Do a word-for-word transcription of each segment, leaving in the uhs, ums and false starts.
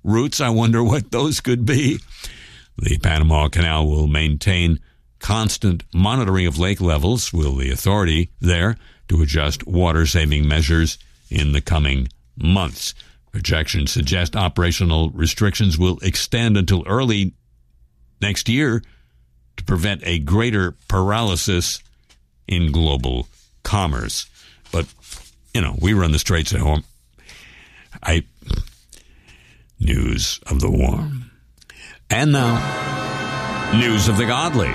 routes. I wonder what those could be. The Panama Canal will maintain constant monitoring of lake levels, will the authority there, to adjust water-saving measures in the coming months. Projections suggest operational restrictions will extend until early next year to prevent a greater paralysis in global commerce. But, you know, we run the Straits at home. I... News of the warm. And now, news of the godly.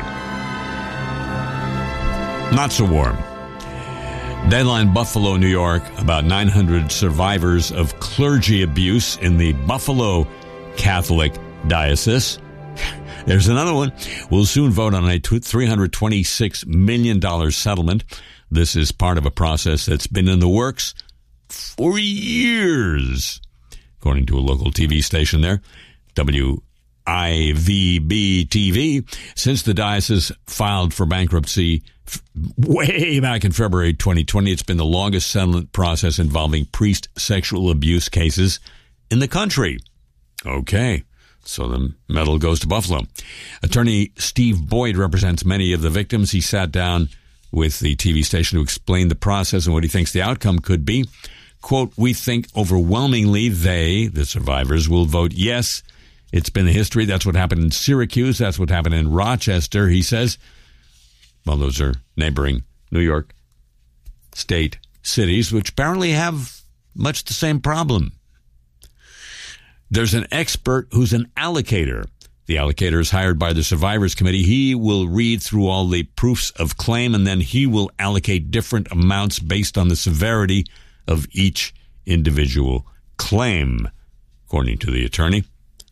Not so warm. Deadline Buffalo, New York, about nine hundred survivors of clergy abuse in the Buffalo Catholic Diocese. There's another one. We'll soon vote on a three hundred twenty-six million dollars settlement. This is part of a process that's been in the works for years, according to a local T V station there, W I V B T V, since the diocese filed for bankruptcy f- way back in February twenty twenty. It's been the longest settlement process involving priest sexual abuse cases in the country. Okay, so the medal goes to Buffalo. Attorney Steve Boyd represents many of the victims. He sat down with the T V station to explain the process and what he thinks the outcome could be. Quote, "We think overwhelmingly they, the survivors, will vote yes. It's been a history. That's what happened in Syracuse. That's what happened in Rochester," he says. Well, those are neighboring New York state cities, which apparently have much the same problem. There's an expert who's an allocator. The allocator is hired by the Survivors Committee. He will read through all the proofs of claim, and then he will allocate different amounts based on the severity of each individual claim, according to the attorney.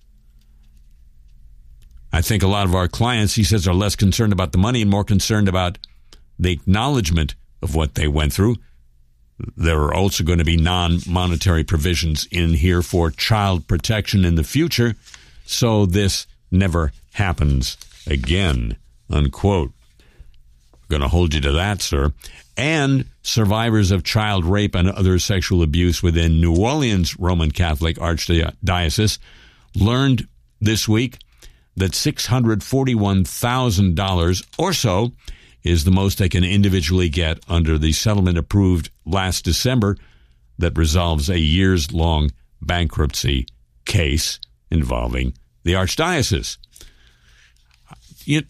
I think a lot of our clients, he says, are less concerned about the money and more concerned about the acknowledgement of what they went through. There are also going to be non-monetary provisions in here for child protection in the future, so this never happens again, unquote. We're going to hold you to that, sir. And survivors of child rape and other sexual abuse within New Orleans Roman Catholic Archdiocese learned this week that six hundred forty-one thousand dollars or so is the most they can individually get under the settlement approved last December that resolves a years-long bankruptcy case involving the Archdiocese. You,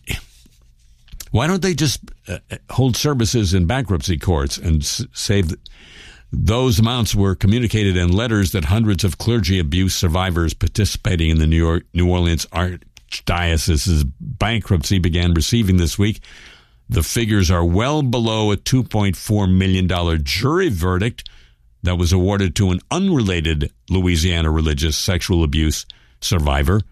why don't they just uh, hold services in bankruptcy courts and s- say that those amounts were communicated in letters that hundreds of clergy abuse survivors participating in the New York, New Orleans Archdiocese's bankruptcy began receiving this week? The figures are well below a two point four million dollars jury verdict that was awarded to an unrelated Louisiana religious sexual abuse survivor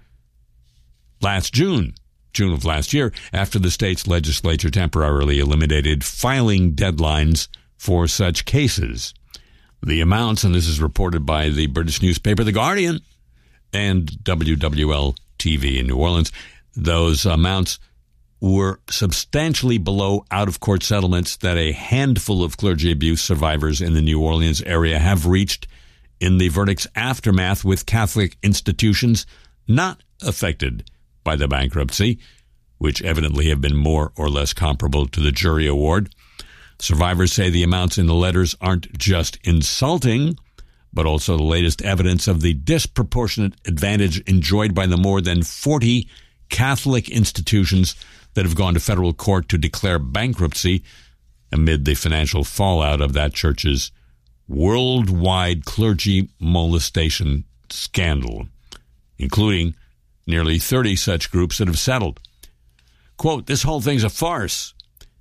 last June, June of last year, after the state's legislature temporarily eliminated filing deadlines for such cases. The amounts, and this is reported by the British newspaper The Guardian and W W L T V in New Orleans, those amounts were substantially below out-of-court settlements that a handful of clergy abuse survivors in the New Orleans area have reached in the verdict's aftermath with Catholic institutions not affected by the bankruptcy, which evidently have been more or less comparable to the jury award. Survivors say the amounts in the letters aren't just insulting, but also the latest evidence of the disproportionate advantage enjoyed by the more than forty Catholic institutions that have gone to federal court to declare bankruptcy amid the financial fallout of that church's worldwide clergy molestation scandal, including nearly thirty such groups that have settled. Quote, "This whole thing's a farce,"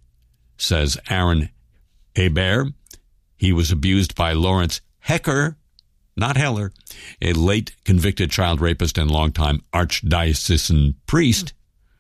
says Aaron Hebert. He was abused by Lawrence Hecker, not Heller, a late convicted child rapist and longtime archdiocesan priest.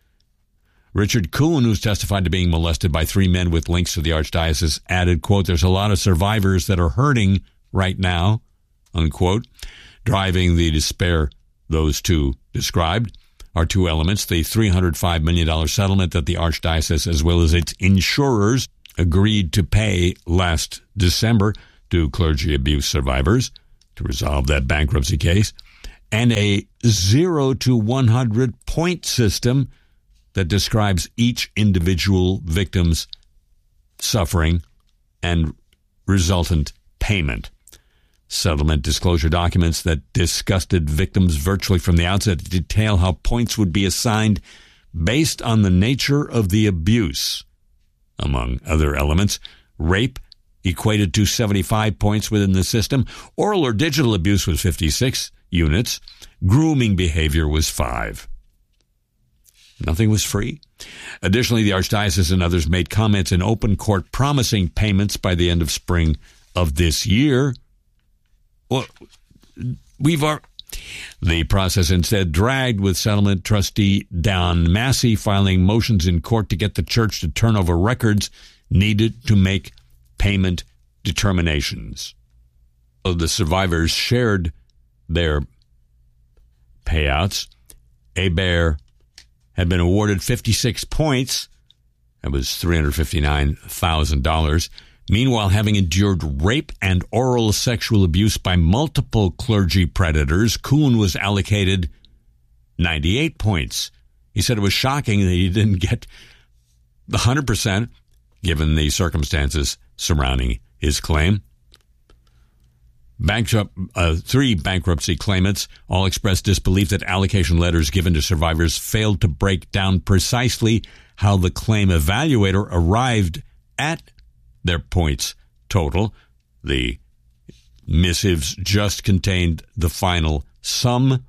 Richard Kuhn, who's testified to being molested by three men with links to the archdiocese, added, quote, "There's a lot of survivors that are hurting right now," unquote. Driving the despair those two described are two elements: the three hundred five million dollars settlement that the archdiocese, as well as its insurers, agreed to pay last December to clergy abuse survivors to resolve that bankruptcy case, and a zero to one hundred point system that describes each individual victim's suffering and resultant payment. Settlement disclosure documents that disgusted victims virtually from the outset detail how points would be assigned based on the nature of the abuse. Among other elements, rape equated to seventy-five points within the system, oral or digital abuse was fifty-six units, grooming behavior was five. Nothing was free. Additionally, the Archdiocese and others made comments in open court promising payments by the end of spring of this year. Well, we've are, the process instead dragged, with settlement trustee Don Massey filing motions in court to get the church to turn over records needed to make payment determinations. So the survivors shared their payouts. Hebert had been awarded fifty-six points. That was three hundred fifty-nine thousand dollars. Meanwhile, having endured rape and oral sexual abuse by multiple clergy predators, Kuhn was allocated ninety-eight points. He said it was shocking that he didn't get one hundred percent, given the circumstances surrounding his claim. Bankrupt, uh, three bankruptcy claimants all expressed disbelief that allocation letters given to survivors failed to break down precisely how the claim evaluator arrived at their points total. The missives just contained the final sum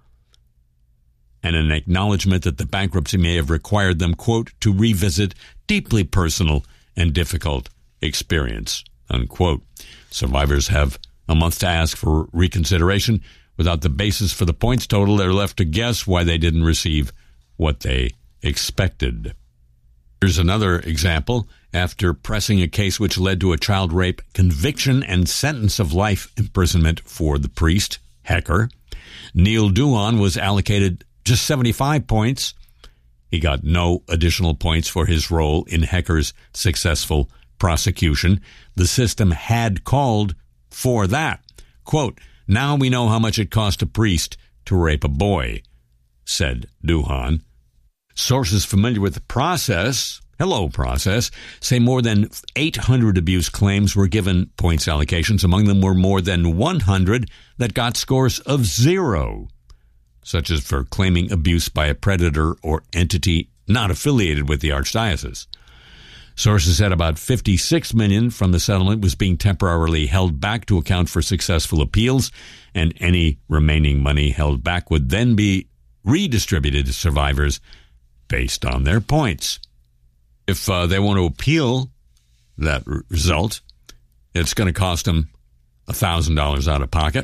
and an acknowledgement that the bankruptcy may have required them, quote, to revisit deeply personal and difficult experience, unquote. Survivors have a month to ask for reconsideration. Without the basis for the points total, they're left to guess why they didn't receive what they expected. Here's another example. After pressing a case which led to a child rape conviction and sentence of life imprisonment for the priest, Hecker, Neil Duhan was allocated just seventy-five points. He got no additional points for his role in Hecker's successful prosecution. The system had called for that. Quote, now we know how much it cost a priest to rape a boy, said Duhan. Sources familiar with the process, hello process, say more than eight hundred abuse claims were given points allocations. Among them were more than one hundred that got scores of zero, such as for claiming abuse by a predator or entity not affiliated with the Archdiocese. Sources said about fifty-six million dollars from the settlement was being temporarily held back to account for successful appeals, and any remaining money held back would then be redistributed to survivors based on their points. If uh, they want to appeal that r- result, it's going to cost them one thousand dollars out of pocket.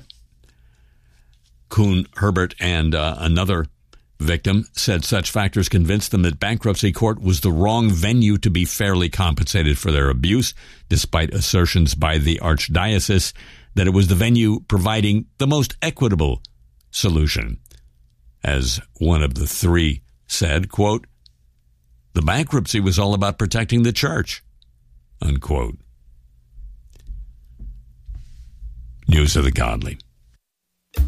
Kuhn, Herbert, and uh, another victim said such factors convinced them that bankruptcy court was the wrong venue to be fairly compensated for their abuse, despite assertions by the Archdiocese that it was the venue providing the most equitable solution. As one of the three said, quote, the bankruptcy was all about protecting the church, unquote. News of the Godly.